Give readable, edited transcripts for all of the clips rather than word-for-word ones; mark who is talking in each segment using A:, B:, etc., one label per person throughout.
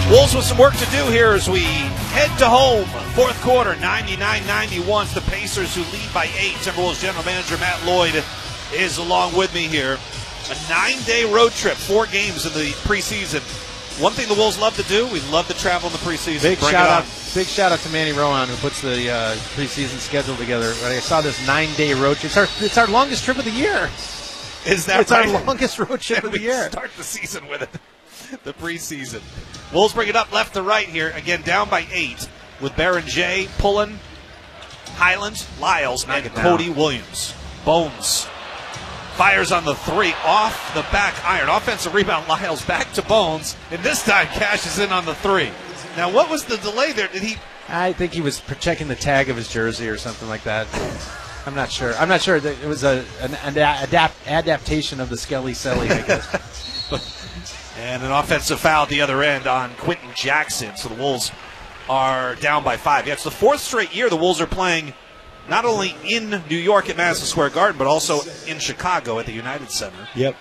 A: Wolves with some work to do here as we head to home. Fourth quarter, 99-91. The Pacers who lead by 8. Timberwolves general manager Matt Lloyd is along with me here. A 9-day road trip, 4 games in the preseason. One thing the Wolves love to do, we love to travel in the preseason.
B: Big shout out to Manny Rowan, who puts the preseason schedule together. I saw this 9-day road trip. It's our longest trip of the year.
A: Is that
B: It's
A: right?
B: our longest road trip of the year.
A: Start the season with it. The preseason. Wolves bring it up left to right here. Again, down by 8 with Baron J, Pullen, Highland, Lyles, and Cody Williams. Bones fires on the 3 off the back iron. Offensive rebound, Lyles back to Bones, and this time cashes in on the 3. Now, what was the delay there?
B: I think he was checking the tag of his jersey or something like that. I'm not sure. It was an adaptation of the Skelly Selly, I guess.
A: And an offensive foul at the other end on Quentin Jackson. So the Wolves are down by 5. Yeah, it's the 4th straight year the Wolves are playing not only in New York at Madison Square Garden, but also in Chicago at the United Center.
B: Yep.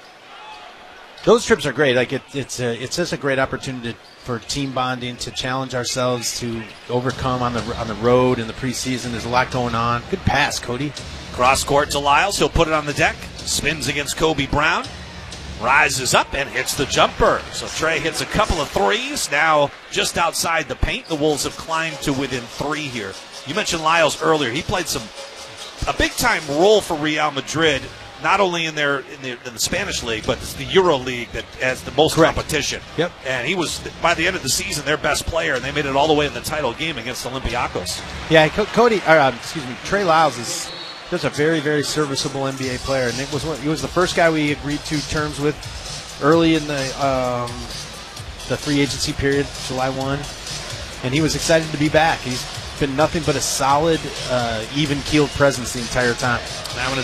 B: Those trips are great. It's just a great opportunity for team bonding, to challenge ourselves, to overcome on the road in the preseason. There's a lot going on. Good pass, Cody.
A: Cross court to Lyles. He'll put it on the deck. Spins against Kobe Brown. Rises up and hits the jumper. So Trey hits a couple of threes. Now just outside the paint. The Wolves have climbed to within 3 here. You mentioned Lyles earlier. He played a big-time role for Real Madrid, not only in the Spanish league, but it's the Euro League that has the most competition.
B: Yep.
A: And he was, by the end of the season, their best player, and they made it all the way in the title game against Olympiacos.
B: Yeah, Trey Lyles is just a very, very serviceable NBA player, and he was the first guy we agreed to terms with early in the free agency period, July 1, and he was excited to be back. He's been nothing but a solid, even-keeled presence the entire time.
A: Now